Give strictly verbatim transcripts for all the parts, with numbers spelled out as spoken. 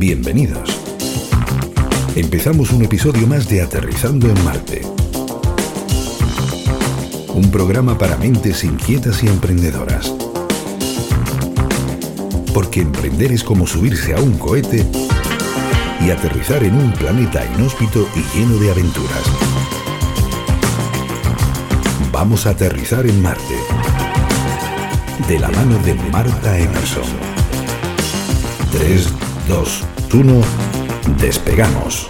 Bienvenidos. Empezamos un episodio más de Aterrizando en Marte. Un programa para mentes inquietas y emprendedoras. Porque emprender es como subirse a un cohete y aterrizar en un planeta inhóspito y lleno de aventuras. Vamos a aterrizar en Marte. De la mano de Marta Emerson. tres, dos, uno, despegamos.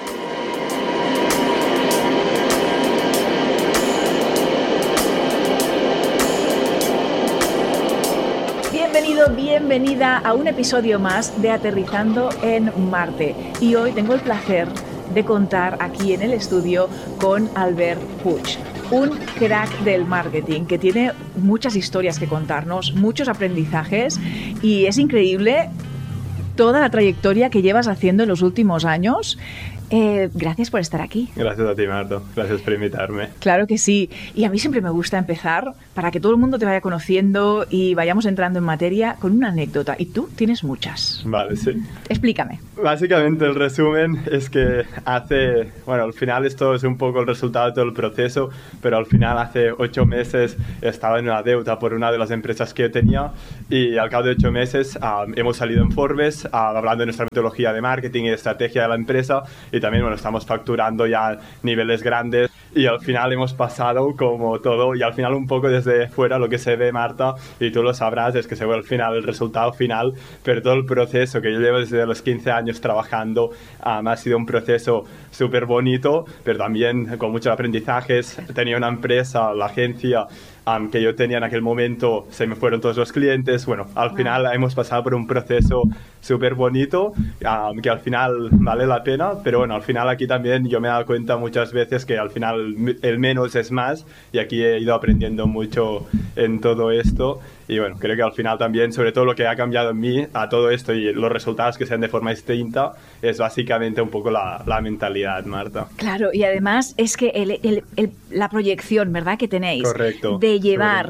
Bienvenido, bienvenida a un episodio más de Aterrizando en Marte. Y hoy tengo el placer de contar aquí en el estudio con Albert Puig, un crack del marketing que tiene muchas historias que contarnos, muchos aprendizajes, y es increíble toda la trayectoria que llevas haciendo en los últimos años. Eh, gracias por estar aquí. Gracias a ti, Marta. Gracias por invitarme. Claro que sí. Y a mí siempre me gusta empezar, para que todo el mundo te vaya conociendo y vayamos entrando en materia, con una anécdota. Y tú tienes muchas. Vale, sí. Explícame. Básicamente el resumen es que hace... Bueno, al final esto es un poco el resultado de todo el proceso, pero al final hace ocho meses estaba en una deuda por una de las empresas que yo tenía y al cabo de ocho meses um, hemos salido en Forbes uh, hablando de nuestra metodología de marketing y de estrategia de la empresa. Y también, bueno, estamos facturando ya niveles grandes y al final hemos pasado como todo y al final un poco desde fuera lo que se ve, Marta, y tú lo sabrás, es que se ve al final el resultado final, pero todo el proceso que yo llevo desde los quince años trabajando um, ha sido un proceso súper bonito, pero también con muchos aprendizajes. Tenía una empresa, la agencia Um, que yo tenía en aquel momento, se me fueron todos los clientes. Bueno, al final hemos pasado por un proceso súper bonito, um, que al final vale la pena, pero bueno, al final aquí también yo me he dado cuenta muchas veces que al final el menos es más, y aquí he ido aprendiendo mucho en todo esto. Y bueno, creo que al final también, sobre todo lo que ha cambiado en mí a todo esto y los resultados que sean de forma distinta, es básicamente un poco la, la mentalidad, Marta. Claro, y además es que el, el, el, la proyección, ¿verdad?, que tenéis. Correcto. De llevar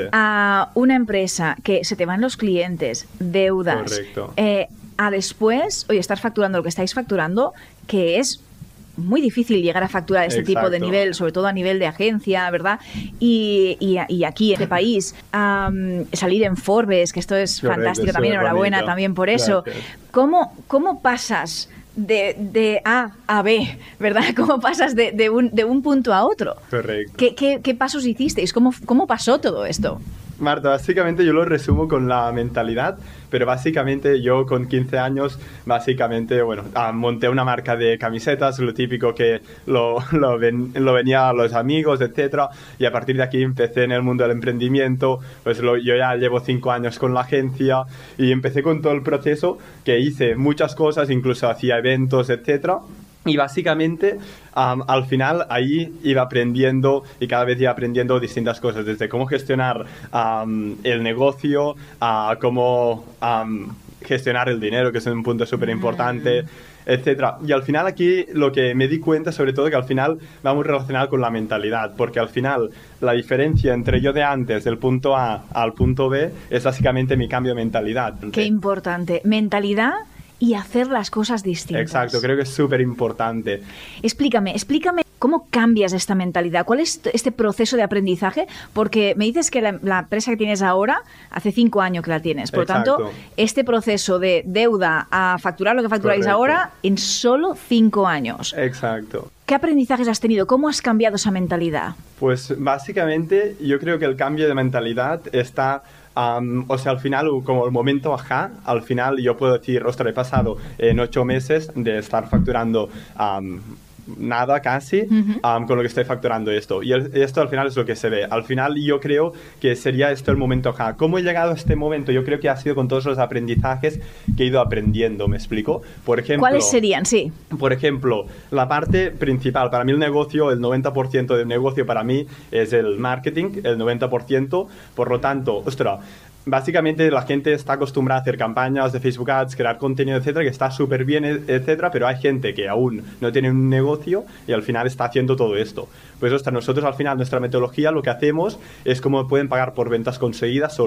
a una empresa que se te van los clientes, deudas, Correcto. Eh, a después, oye, estar facturando lo que estáis facturando, que es muy difícil llegar a facturar este Exacto. tipo de nivel, sobre todo a nivel de agencia, ¿verdad? Y, y, y aquí, en este país, um, salir en Forbes, que esto es Correcto, fantástico también, enhorabuena bonito. también por eso. ¿Cómo, cómo pasas de, de A a B, ¿verdad? ¿Cómo pasas de, de, un, de un punto a otro? Correcto. ¿Qué, qué, qué pasos hicisteis? ¿Cómo, ¿Cómo pasó todo esto? Marta, básicamente yo lo resumo con la mentalidad, pero básicamente yo con quince años, básicamente, bueno, monté una marca de camisetas, lo típico que lo, lo, ven, lo venía a los amigos, etcétera, y a partir de aquí empecé en el mundo del emprendimiento. Pues lo, yo ya llevo cinco años con la agencia y empecé con todo el proceso, que hice muchas cosas, incluso hacía eventos, etcétera. Y básicamente, um, al final, ahí iba aprendiendo y cada vez iba aprendiendo distintas cosas, desde cómo gestionar um, el negocio, a cómo um, gestionar el dinero, que es un punto súper importante, etcétera. Y al final aquí lo que me di cuenta, sobre todo, que al final va muy relacionado con la mentalidad, porque al final la diferencia entre yo de antes, del punto A al punto B, es básicamente mi cambio de mentalidad. Qué importante. Mentalidad y hacer las cosas distintas. Exacto, creo que es súper importante. Explícame, explícame cómo cambias esta mentalidad, cuál es este proceso de aprendizaje, porque me dices que la, la empresa que tienes ahora, hace cinco años que la tienes, por lo tanto, este proceso de deuda a facturar lo que facturáis Correcto. Ahora en solo cinco años. Exacto. ¿Qué aprendizajes has tenido? ¿Cómo has cambiado esa mentalidad? Pues básicamente yo creo que el cambio de mentalidad está... Um, o sea, al final, como el momento ajá, al final yo puedo decir, ostras, he pasado en ocho meses de estar facturando um, nada casi, uh-huh. um, con lo que estoy facturando esto. Y el, esto al final es lo que se ve. Al final yo creo que sería esto el momento ajá. ¿Cómo he llegado a este momento? Yo creo que ha sido con todos los aprendizajes que he ido aprendiendo, ¿me explico? Por ejemplo, ¿cuáles serían? Sí. Por ejemplo, la parte principal, para mí el negocio, el noventa por ciento del negocio para mí es el marketing, el noventa por ciento, por lo tanto, ostras, básicamente la gente está acostumbrada a hacer campañas de Facebook Ads, crear contenido, etcétera, que está súper bien, etcétera, pero hay gente que aún no tiene un negocio y al final está haciendo todo esto. Pues ostras, nosotros al final, nuestra metodología, lo que hacemos es cómo pueden pagar por ventas conseguidas solo.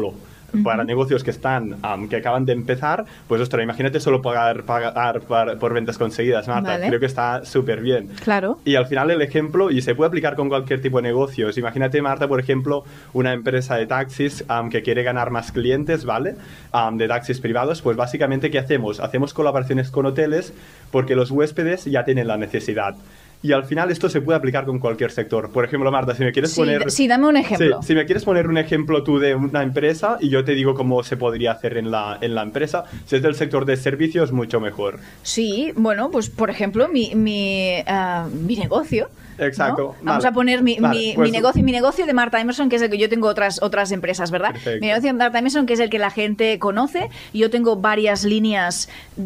uh-huh. para negocios que están, um, que acaban de empezar, pues ostras, imagínate solo pagar, pagar por, por ventas conseguidas, Marta. Vale. Creo que está súper bien. Claro. Y al final el ejemplo, y se puede aplicar con cualquier tipo de negocios. Imagínate, Marta, por ejemplo, una empresa de taxis um, que quiere ganar más clientes, ¿vale? Um, de taxis privados, pues básicamente, ¿qué hacemos? Hacemos colaboraciones con hoteles porque los huéspedes ya tienen la necesidad. Y al final esto se puede aplicar con cualquier sector. Por ejemplo, Marta, si me quieres sí, poner... Sí, dame un ejemplo. Sí, si me quieres poner un ejemplo tú de una empresa y yo te digo cómo se podría hacer en la, en la empresa. Si es del sector de servicios, mucho mejor. Sí, bueno, pues por ejemplo, mi, mi, uh, mi negocio... Exacto. ¿no? Vale. Vamos a poner mi, vale, mi, pues, mi negocio mi negocio de Marta Emerson, que es el que yo tengo otras, otras empresas, ¿verdad? Perfecto. Mi negocio de Marta Emerson, que es el que la gente conoce. Yo tengo varias líneas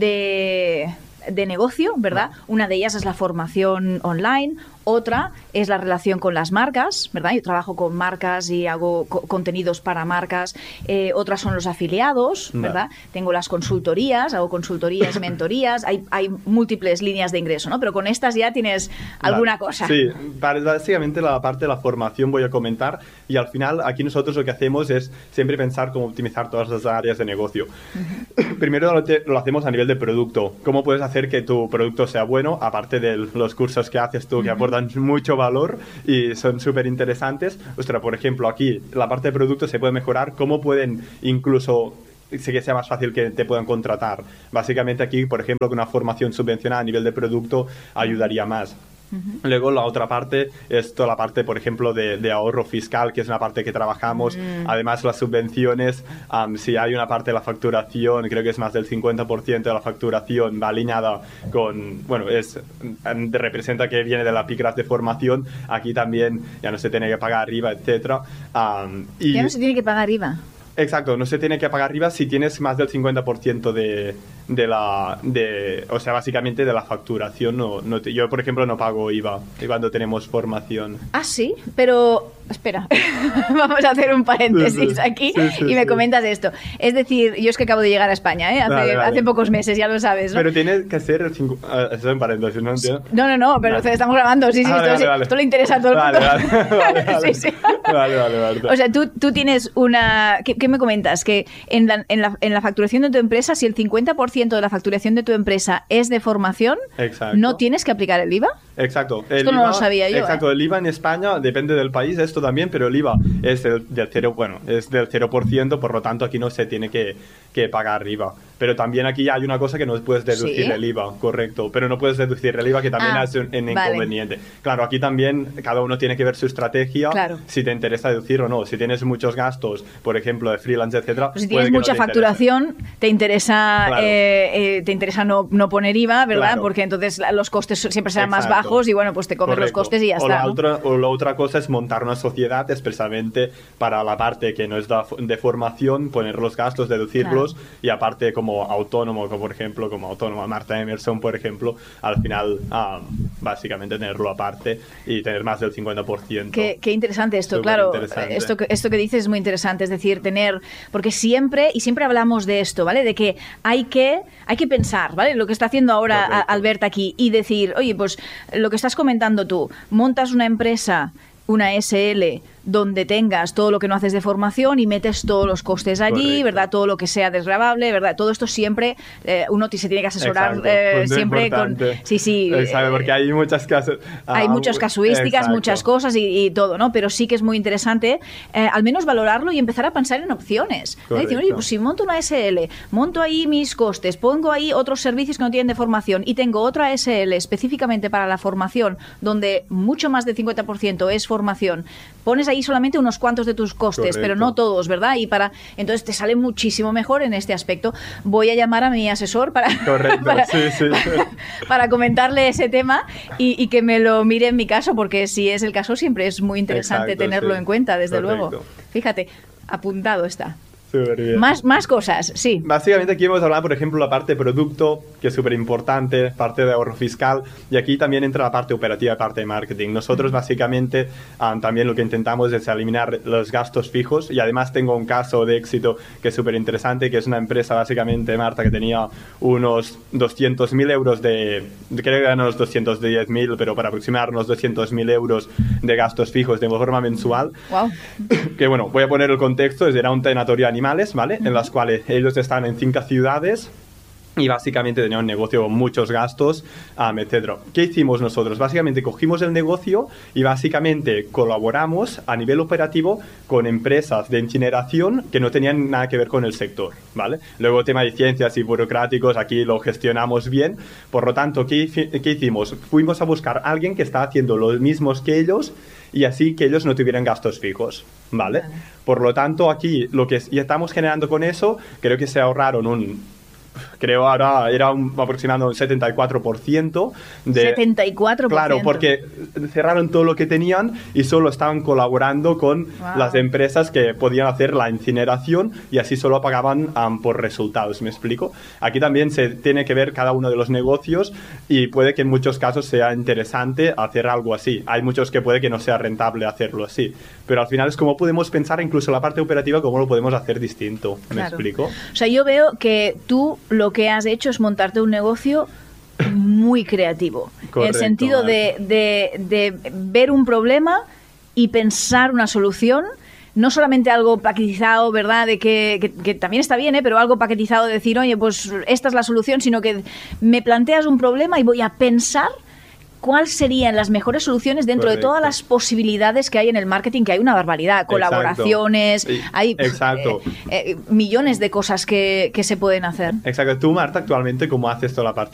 de... de negocio, ¿verdad? Vale. Una de ellas es la formación online, otra es la relación con las marcas, ¿verdad? Yo trabajo con marcas y hago co contenidos para marcas. Eh, otras son los afiliados, ¿verdad? Vale. Tengo las consultorías, hago consultorías, mentorías, hay, hay múltiples líneas de ingreso, ¿no? Pero con estas ya tienes alguna vale. cosa. Sí, básicamente la parte de la formación voy a comentar y al final aquí nosotros lo que hacemos es siempre pensar cómo optimizar todas las áreas de negocio. Uh-huh. Primero lo, te, lo hacemos a nivel de producto. ¿Cómo puedes hacer que tu producto sea bueno? Aparte de los cursos que haces tú, que uh-huh. aportan mucho valor y son súper interesantes. Ostras, por ejemplo, aquí la parte de producto se puede mejorar. ¿Cómo pueden incluso sé que sea más fácil que te puedan contratar? Básicamente aquí, por ejemplo, que una formación subvencionada a nivel de producto ayudaría más. Uh-huh. Luego la otra parte es toda la parte, por ejemplo, de, de ahorro fiscal, que es una parte que trabajamos. Mm. Además, las subvenciones, um, si hay una parte de la facturación, creo que es más del cincuenta por ciento de la facturación, va alineada con, bueno, es representa que viene de la PICRAS de formación. Aquí también ya no se tiene que pagar I V A, etcétera. Um, y ya no se tiene que pagar I V A. Exacto, no se tiene que pagar I V A si tienes más del cincuenta por ciento de, de la... De, o sea, básicamente de la facturación. No, no te, yo, por ejemplo, no pago I V A cuando tenemos formación. Ah, sí, pero... Espera, vamos a hacer un paréntesis sí, sí. aquí sí, sí, y me sí. comentas esto. Es decir, yo es que acabo de llegar a España, ¿eh? Hace, vale, vale. hace pocos meses, ya lo sabes, ¿no? Pero tiene que ser... Cinco, uh, eso en paréntesis, ¿no? ¿Entiendo? No, no, no, pero vale. estamos grabando. Sí, sí, ah, esto, vale, sí vale. esto le interesa a todo el vale, mundo. Vale, vale, vale. sí, sí. vale, vale, vale. O sea, tú, tú tienes una... ¿Qué, qué me comentas? Que en la, en, la, en la facturación de tu empresa, si el cincuenta por ciento de la facturación de tu empresa es de formación, exacto. ¿no tienes que aplicar el I V A? Exacto. El esto I V A, no lo sabía yo. Exacto, ¿eh? el I V A en España depende del país, esto también, pero el I V A es del, del cero, bueno, es del cero por ciento, por lo tanto aquí no se tiene que, que pagar I V A. Pero también aquí hay una cosa que no puedes deducir ¿Sí? el I V A, correcto, pero no puedes deducir el I V A, que también ah, es un, un vale. inconveniente. Claro, aquí también cada uno tiene que ver su estrategia, claro. si te interesa deducir o no. Si tienes muchos gastos, por ejemplo, de freelance, etcétera. Pues si tienes mucha no te facturación, interese. te interesa claro. eh, eh, te interesa no, no poner I V A, ¿verdad? Claro. Porque entonces los costes siempre serán Exacto. más bajos y bueno, pues te comes Correcto. los costes y ya o está. La ¿no? otra, o la otra cosa es montar una sociedad expresamente para la parte que no es de formación, poner los gastos, deducirlos claro. y aparte como autónomo, como por ejemplo, como autónoma Marta Emerson, por ejemplo, al final um, básicamente tenerlo aparte y tener más del cincuenta por ciento. Qué, qué interesante esto, Súper claro. Interesante. Esto, que, esto que dices es muy interesante, es decir, tener, porque siempre, y siempre hablamos de esto, ¿vale? De que hay que, hay que pensar, ¿vale? Lo que está haciendo ahora Correcto. Albert aquí y decir, oye, pues lo que estás comentando tú, montas una empresa, una S L, donde tengas todo lo que no haces de formación y metes todos los costes allí, Correcto. ¿verdad? Todo lo que sea desgravable, ¿verdad? Todo esto siempre, eh, uno se tiene que asesorar eh, siempre importante. con... Sí, sí. Exacto, porque hay muchas casos... Hay ah, muchas casuísticas, exacto. muchas cosas y, y todo, ¿no? Pero sí que es muy interesante eh, al menos valorarlo y empezar a pensar en opciones. Es decir, oye, pues si monto una S L, monto ahí mis costes, pongo ahí otros servicios que no tienen de formación y tengo otra S L específicamente para la formación, donde mucho más del cincuenta por ciento es formación, pones ahí solamente unos cuantos de tus costes, Correcto. Pero no todos, ¿verdad? Y para entonces te sale muchísimo mejor en este aspecto. Voy a llamar a mi asesor para, para, sí, sí. para, para comentarle ese tema y, y que me lo mire en mi caso, porque si es el caso siempre es muy interesante Exacto, tenerlo sí. en cuenta, desde Correcto. luego. Fíjate, apuntado está. Bien. Más, más cosas, sí. Básicamente aquí hemos hablado, por ejemplo, la parte de producto, que es súper importante, parte de ahorro fiscal, y aquí también entra la parte operativa y parte de marketing. Nosotros básicamente um, también lo que intentamos es eliminar los gastos fijos, y además tengo un caso de éxito que es súper interesante, que es una empresa básicamente, Marta, que tenía unos doscientos mil euros de, creo que eran unos doscientos diez mil, pero para aproximarnos doscientos mil euros de gastos fijos de forma mensual. Wow. Que bueno, voy a poner el contexto, era un tanatorio a animales, ¿vale? Uh-huh. En las cuales ellos están en cinco ciudades y básicamente tenían un negocio con muchos gastos, um, etcétera. ¿Qué hicimos nosotros? Básicamente cogimos el negocio y básicamente colaboramos a nivel operativo con empresas de incineración que no tenían nada que ver con el sector, ¿vale? Luego tema de ciencias y burocráticos, aquí lo gestionamos bien. Por lo tanto, ¿qué, qué hicimos? Fuimos a buscar a alguien que está haciendo los mismos que ellos y así que ellos no tuvieran gastos fijos, ¿vale? Vale. Por lo tanto, aquí lo que ya estamos generando con eso, creo que se ahorraron un... Creo ahora era un, aproximadamente un setenta y cuatro por ciento de... setenta y cuatro por ciento. Claro, porque cerraron todo lo que tenían y solo estaban colaborando con wow. las empresas que podían hacer la incineración y así solo pagaban um, por resultados, ¿me explico? Aquí también se tiene que ver cada uno de los negocios y puede que en muchos casos sea interesante hacer algo así. Hay muchos que puede que no sea rentable hacerlo así, pero al final es como podemos pensar incluso la parte operativa cómo lo podemos hacer distinto, ¿me claro. explico? O sea, yo veo que tú lo que has hecho es montarte un negocio muy creativo. Correcto, en el sentido de, de, de ver un problema y pensar una solución, no solamente algo paquetizado, ¿verdad? De que, que, que también está bien, ¿eh? Pero algo paquetizado de decir, oye, pues esta es la solución, sino que me planteas un problema y voy a pensar cuáles serían las mejores soluciones dentro Correcto. De todas las posibilidades que hay en el marketing, que hay una barbaridad, colaboraciones, exacto. hay exacto. Eh, eh, millones de cosas que, que se pueden hacer. Exacto. Tú, Marta, actualmente, ¿cómo haces toda la parte